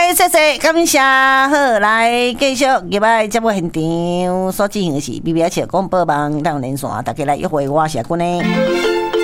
谢谢，感谢。好，来继续入来节目现场所进行的是 BBH 广播网当连线，大家来约会我是阿君呢。